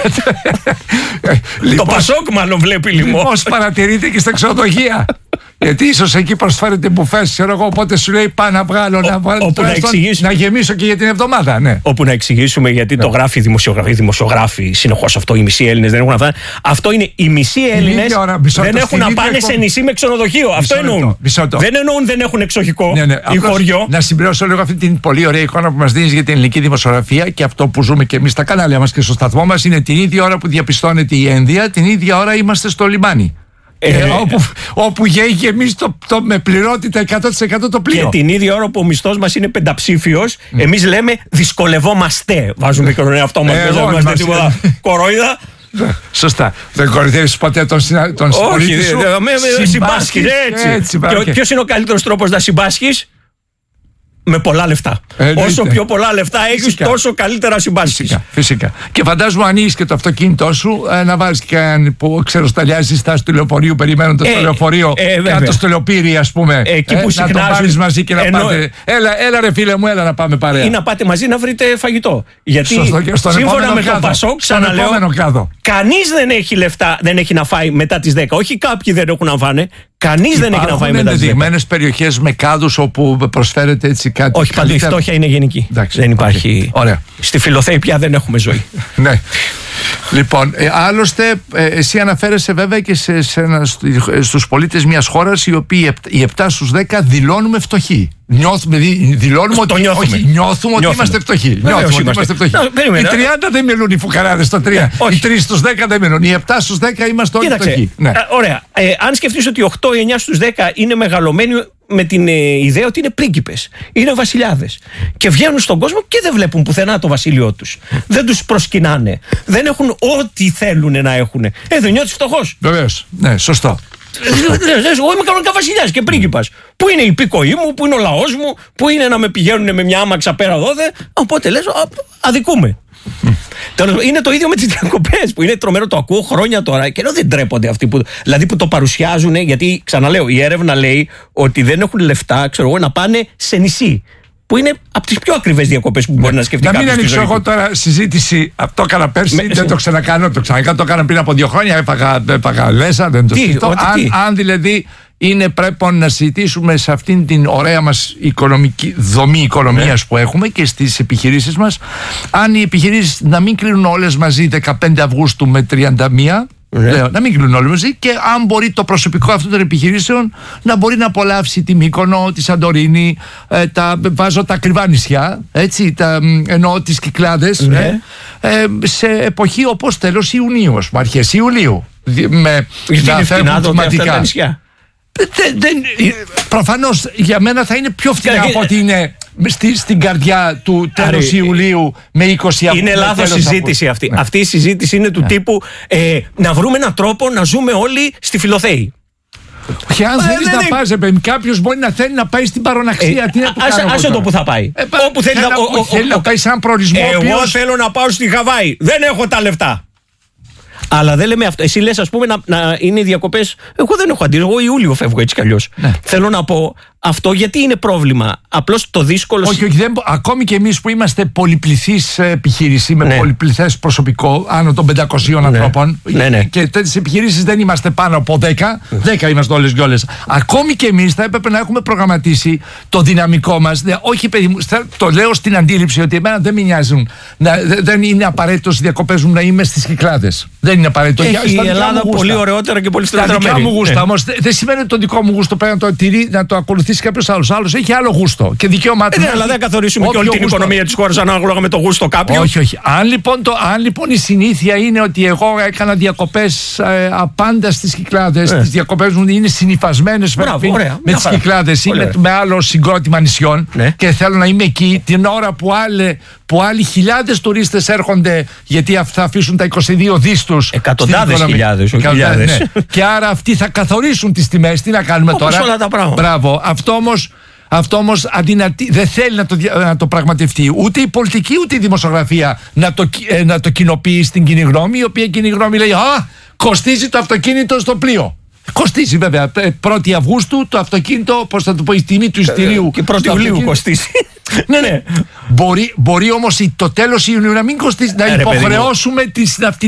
Το Πασόκ μάλλον βλέπει λοιμό. Πώς παρατηρείται και στα ξενοδοχεία. Γιατί ίσως εκεί προσφέρεται μπουφές, ξέρω εγώ, οπότε σου λέει πάω να βγάλω, να γεμίσω και για την εβδομάδα. Ναι. Όπου να εξηγήσουμε γιατί το γράφει οι δημοσιογράφοι συνεχώς αυτό. Οι μισοί Έλληνες δεν έχουν να πάνε. Αυτό είναι οι μισοί Έλληνες δεν έχουν να πάνε σε νησί με ξενοδοχείο. Αυτό εννοούν. Δεν εννοούν δεν έχουν εξοχικό ή χωριό. Να συμπληρώσω λίγο αυτή την πολύ ωραία εικόνα που μας δίνεις για την ελληνική δημοσιογραφία και αυτό που ζούμε και εμείς στα κανάλια μας και στο σταθμό μας είναι την ίδια ώρα που διαπιστώνεται η ένδια, την ίδια ώρα είμαστε στο λιμάνι. Όπου γεμίζει με πληρότητα 100% το πλοίο. Και την ίδια ώρα που ο μισθός μας είναι πενταψήφιος, εμείς λέμε δυσκολευόμαστε. Βάζουμε και τον εαυτό μας, δεν είμαστε τίποτα κορόιδα. Σωστά. Δεν κοροϊδεύεις ποτέ τον συμπολίτη σου? Όχι, συμπάσχεις έτσι. Ποιος είναι ο καλύτερος τρόπος να συμπάσχεις? Με πολλά λεφτά. Όσο πιο πολλά λεφτά έχεις, τόσο καλύτερα συμπάσχεις. Φυσικά. Και φαντάζομαι ανοίγεις και το αυτοκίνητό σου, να βάλεις και έναν που ξέρω σταλιάζει στάση του λεωφορείου, περιμένοντας το λεωφορείο κάτω στο λεωπύρι, ας πούμε. Εκεί που να το πάρεις μαζί και να πάτε. Έλα ρε φίλε μου, έλα να πάμε παρέα. Ή να πάτε μαζί να βρείτε φαγητό. Γιατί σύμφωνα με το Πασόκ, ξαναλέω, κανείς δεν έχει λεφτά, δεν έχει να φάει μετά τις 10. Όχι κάποιοι δεν έχουν να φάνε. Κανείς δεν έχει να φάει μετά τις 10. Υπάρχουν ενδεδειγμένες περιοχές με κάδους όπου προσφέρεται έτσι κάτι. Όχι, παντού η φτώχεια είναι γενική. Δεν υπάρχει. Ωραία. Στη Φιλοθέη πια δεν έχουμε ζωή. Ναι. Λοιπόν, άλλωστε, εσύ αναφέρεσαι βέβαια και στους πολίτες μιας χώρας οι οποίοι οι 7 στους 10 δηλώνουμε φτωχοί. Δηλώνουμε ότι είμαστε φτωχοί. Οι 30 δεν μιλούν οι φουκαράδες στο 3. Οι 3 στους 10 δεν μιλούν. Οι 7 στους 10 είμαστε όλοι φτωχοί. Ωραία. Αν σκεφτείς ότι 8-9 στους 10 είναι μεγαλωμένοι με την ιδέα ότι είναι πρίγκιπες, είναι βασιλιάδες και βγαίνουν στον κόσμο και δεν βλέπουν πουθενά το βασίλειό τους. Δεν τους προσκυνάνε. Δεν έχουν ό,τι θέλουν να έχουν. Δεν νιώθεις φτωχός? Βεβαίως. Ναι, σωστό. Εγώ είμαι κανονικά βασιλιάς και πρίγκιπας. Πού είναι η υπήκοή μου, πού είναι ο λαός μου, πού είναι να με πηγαίνουν με μια άμαξα πέρα δόθε? Οπότε λες, αδικούμε. Είναι το ίδιο με τις διακοπές που είναι τρομερό, το ακούω χρόνια τώρα και ενώ δεν τρέπονται αυτοί που το παρουσιάζουν, γιατί ξαναλέω η έρευνα λέει ότι δεν έχουν λεφτά, ξέρω εγώ, να πάνε σε νησί, που είναι από τις πιο ακριβές διακοπές που μπορεί να σκεφτεί κάποιος. Να μην ανοίξω εγώ τώρα συζήτηση. Αυτό έκανα πέρσι, δεν το ξανακάνω. Το έκανα πριν από 2 χρόνια. Έφαγα λέσα, δεν το συζητώ. Αν δηλαδή πρέπει να συζητήσουμε σε αυτήν την ωραία μας δομή οικονομίας που έχουμε και στις επιχειρήσεις μας, αν οι επιχειρήσεις να μην κλείνουν όλες μαζί 15 Αυγούστου με 31. Να μην κλείνουν όλοι μαζί και αν μπορεί το προσωπικό αυτών των επιχειρήσεων να μπορεί να απολαύσει τη Μύκονο, τη Σαντορίνη, βάζω τα ακριβά νησιά, έτσι, εννοώ τις Κυκλάδες, σε εποχή όπως τέλος Ιουνίου, αρχές Ιουλίου. Να φέρουν σημαντικά νησιά. Προφανώς για μένα θα είναι πιο φτηνά από ότι είναι στην καρδιά του τέλος Ιουλίου με 20 Αυγούστου. Είναι λάθος συζήτηση αυτή. Ναι. Αυτή η συζήτηση είναι του τύπου να βρούμε έναν τρόπο να ζούμε όλοι στη Φιλοθέη. Όχι, αν θέλεις να πας, κάποιος μπορεί να θέλει να πάει στην παροναξία. Άσε το που θα πάει. Όπου θέλει να πάει σαν προορισμό. Εγώ θέλω να πάω στη Χαβάη. Δεν έχω τα λεφτά. Αλλά δεν λέμε αυτό. Εσύ λες, ας πούμε, να είναι οι διακοπές. Εγώ δεν έχω αντίρρηση. Εγώ Ιούλιο φεύγω έτσι κι αλλιώς. Ναι. Θέλω να πω αυτό γιατί είναι πρόβλημα. Απλώς το δύσκολο. Όχι, ακόμη και εμείς που είμαστε πολυπληθής επιχείρηση με πολυπληθές προσωπικό, άνω των 500 ανθρώπων. Και τέτοιες επιχειρήσεις δεν είμαστε πάνω από 10. 10 είμαστε όλες και όλες. Ακόμη και εμείς θα έπρεπε να έχουμε προγραμματίσει το δυναμικό μας. Όχι, παιδί μου, το λέω στην αντίληψη ότι εμένα δεν με νοιάζουν. Δεν είναι απαραίτητο οι διακοπές μου να είμαι στις Κυκλάδες. Δεν είναι απαραίτητο. Έχει η Ελλάδα πολύ ωραιότερα και πολύ φτηνότερα μέρη. Τα δικά μου γούστα όμως δεν σημαίνει ότι το δικό μου γούστο πρέπει να το τηρεί, να το ακολουθήσει κάποιος άλλος. Άλλος έχει άλλο γούστο και δικαίωμά του. Αλλά δεν καθορίσουμε και όλη την οικονομία της χώρας ανάλογα με το γούστο κάποιου. Όχι. Αν λοιπόν η συνήθεια είναι ότι εγώ έκανα διακοπές απάντα στις Κυκλάδες, τις διακοπές μου είναι συνυφασμένες με τις Κυκλάδες ή με άλλο συγκρότημα νησιών και θέλω να είμαι εκεί την ώρα που άλλοι χιλιάδες τουρίστες έρχονται γιατί θα αφήσουν τα 22 δις τους. Εκατοντάδες χιλιάδες. Και άρα αυτοί θα καθορίσουν τις τιμές. Τι να κάνουμε τώρα? Όλα τα πράγματα. Μπράβο. Αυτό όμως δεν θέλει να το πραγματευτεί ούτε η πολιτική ούτε η δημοσιογραφία να το κοινοποιεί στην κοινή γνώμη, η οποία κοινή γνώμη λέει κοστίζει το αυτοκίνητο στο πλοίο. Κοστίζει βέβαια. 1η Αυγούστου το αυτοκίνητο, πώς θα το πω, η τιμή του εισιτηρίου. Και 1η Ιουλίου κοστίζει. Ναι. Μπορεί όμως το τέλος Ιουνίου να μην κοστίζει, να υποχρεώσουμε τις ναυτιλίες.